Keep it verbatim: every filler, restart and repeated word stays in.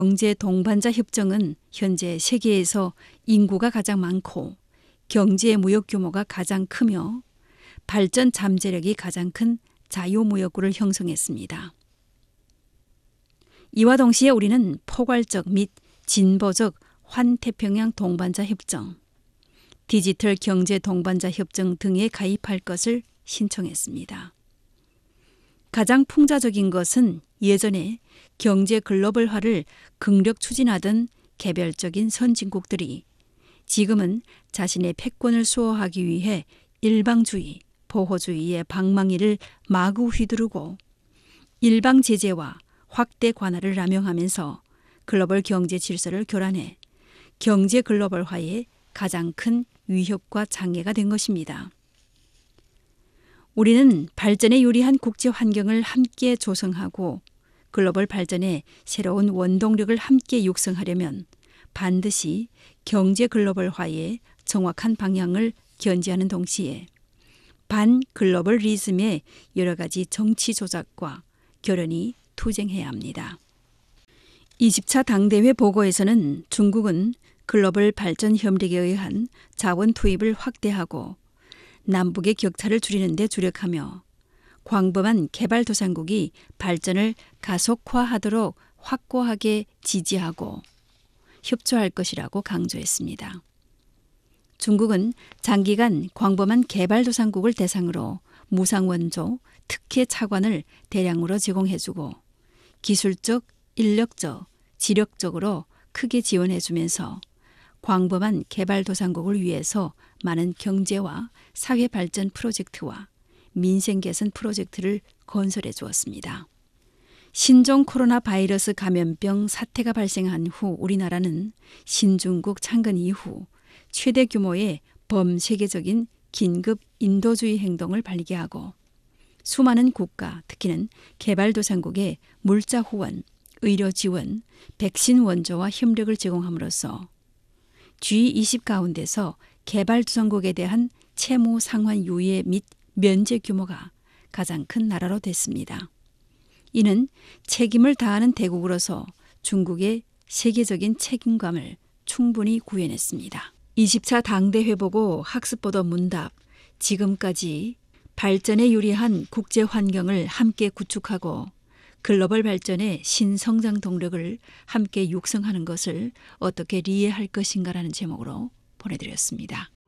경제 동반자 협정은 현재 세계에서 인구가 가장 많고 경제 무역 규모가 가장 크며 발전 잠재력이 가장 큰 자유무역구를 형성했습니다. 이와 동시에 우리는 포괄적 및 진보적 환태평양 동반자 협정, 디지털 경제 동반자 협정 등에 가입할 것을 신청했습니다. 가장 풍자적인 것은 예전에 경제 글로벌화를 극력 추진하던 개별적인 선진국들이 지금은 자신의 패권을 수호하기 위해 일방주의, 보호주의의 방망이를 마구 휘두르고 일방 제재와 확대 관할을 남용하면서 글로벌 경제 질서를 교란해 경제 글로벌화의 가장 큰 위협과 장애가 된 것입니다. 우리는 발전에 유리한 국제 환경을 함께 조성하고 글로벌 발전에 새로운 원동력을 함께 육성하려면 반드시 경제 글로벌화의 정확한 방향을 견지하는 동시에 반글로벌리즘의 여러 가지 정치 조작과 결연히 투쟁해야 합니다. 이십 차 당대회 보고에서는 중국은 글로벌 발전 협력에 의한 자원 투입을 확대하고 남북의 격차를 줄이는 데 주력하며 광범한 개발도상국이 발전을 가속화하도록 확고하게 지지하고 협조할 것이라고 강조했습니다. 중국은 장기간 광범한 개발도상국을 대상으로 무상원조, 특혜 차관을 대량으로 제공해주고 기술적, 인력적, 지력적으로 크게 지원해주면서 광범한 개발도상국을 위해서 많은 경제와 사회발전 프로젝트와 민생개선 프로젝트를 건설해 주었습니다. 신종 코로나 바이러스 감염병 사태가 발생한 후 우리나라는 신중국 창건 이후 최대 규모의 범세계적인 긴급 인도주의 행동을 발기하고 수많은 국가, 특히는 개발도상국에 물자 후원, 의료 지원, 백신 원조와 협력을 제공함으로써 지 이십 가운데서 개발도상국에 대한 채무 상환 유예 및 면제 규모가 가장 큰 나라로 됐습니다. 이는 책임을 다하는 대국으로서 중국의 세계적인 책임감을 충분히 구현했습니다. 이십 차 당대회 보고 학습보도 문답, 지금까지 발전에 유리한 국제 환경을 함께 구축하고 글로벌 발전의 신성장 동력을 함께 육성하는 것을 어떻게 리해할 것인가라는 제목으로 보내드렸습니다.